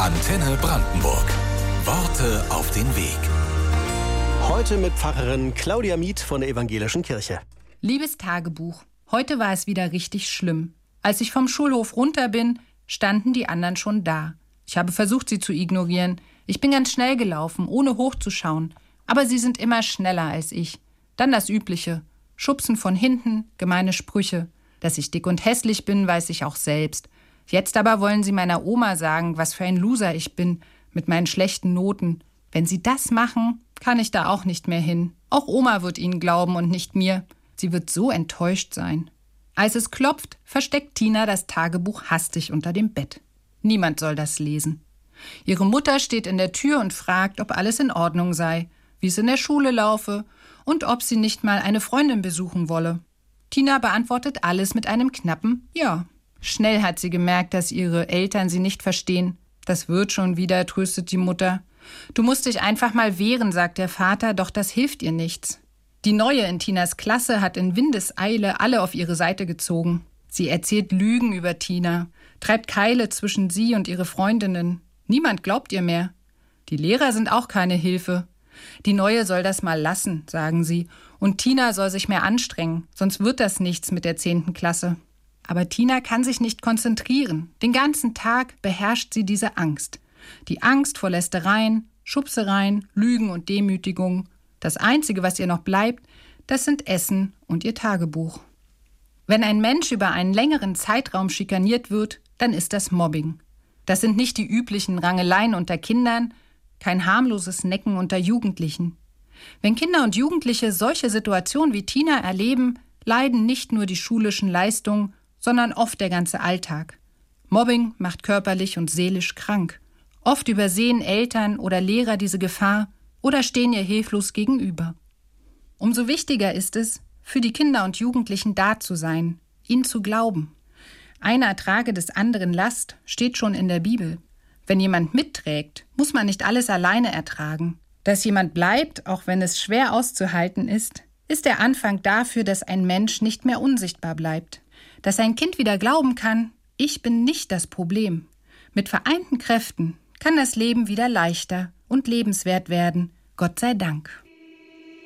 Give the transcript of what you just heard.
Antenne Brandenburg. Worte auf den Weg. Heute mit Pfarrerin Claudia Mieth von der Evangelischen Kirche. Liebes Tagebuch, heute war es wieder richtig schlimm. Als ich vom Schulhof runter bin, standen die anderen schon da. Ich habe versucht, sie zu ignorieren. Ich bin ganz schnell gelaufen, ohne hochzuschauen. Aber sie sind immer schneller als ich. Dann das Übliche. Schubsen von hinten, gemeine Sprüche. Dass ich dick und hässlich bin, weiß ich auch selbst. Jetzt aber wollen sie meiner Oma sagen, was für ein Loser ich bin, mit meinen schlechten Noten. Wenn sie das machen, kann ich da auch nicht mehr hin. Auch Oma wird ihnen glauben und nicht mir. Sie wird so enttäuscht sein. Als es klopft, versteckt Tina das Tagebuch hastig unter dem Bett. Niemand soll das lesen. Ihre Mutter steht in der Tür und fragt, ob alles in Ordnung sei, wie es in der Schule laufe und ob sie nicht mal eine Freundin besuchen wolle. Tina beantwortet alles mit einem knappen Ja. Schnell hat sie gemerkt, dass ihre Eltern sie nicht verstehen. Das wird schon wieder, tröstet die Mutter. Du musst dich einfach mal wehren, sagt der Vater, doch das hilft ihr nichts. Die Neue in Tinas Klasse hat in Windeseile alle auf ihre Seite gezogen. Sie erzählt Lügen über Tina, treibt Keile zwischen sie und ihre Freundinnen. Niemand glaubt ihr mehr. Die Lehrer sind auch keine Hilfe. Die Neue soll das mal lassen, sagen sie. Und Tina soll sich mehr anstrengen, sonst wird das nichts mit der 10. Klasse. Aber Tina kann sich nicht konzentrieren. Den ganzen Tag beherrscht sie diese Angst. Die Angst vor Lästereien, Schubsereien, Lügen und Demütigung. Das Einzige, was ihr noch bleibt, das sind Essen und ihr Tagebuch. Wenn ein Mensch über einen längeren Zeitraum schikaniert wird, dann ist das Mobbing. Das sind nicht die üblichen Rangeleien unter Kindern, kein harmloses Necken unter Jugendlichen. Wenn Kinder und Jugendliche solche Situationen wie Tina erleben, leiden nicht nur die schulischen Leistungen, sondern oft der ganze Alltag. Mobbing macht körperlich und seelisch krank. Oft übersehen Eltern oder Lehrer diese Gefahr oder stehen ihr hilflos gegenüber. Umso wichtiger ist es, für die Kinder und Jugendlichen da zu sein, ihnen zu glauben. Einer trage des anderen Last steht schon in der Bibel. Wenn jemand mitträgt, muss man nicht alles alleine ertragen. Dass jemand bleibt, auch wenn es schwer auszuhalten ist der Anfang dafür, dass ein Mensch nicht mehr unsichtbar bleibt. Dass ein Kind wieder glauben kann, ich bin nicht das Problem. Mit vereinten Kräften kann das Leben wieder leichter und lebenswert werden. Gott sei Dank.